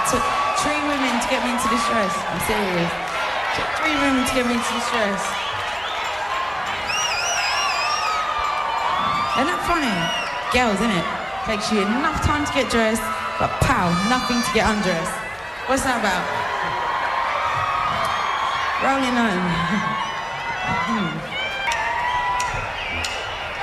Took 3 women to get me into this dress. I'm serious. Took 3 women to get me into this dress. Isn't that funny? Girls, innit? Takes you enough time to get dressed, but pow, nothing to get undressed. What's that about? Rolling on.